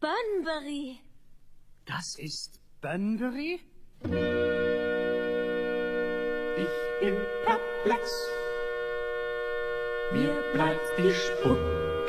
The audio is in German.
Bunbury. Das ist Bunbury? Ich bin perplex. Mir bleibt die Spucke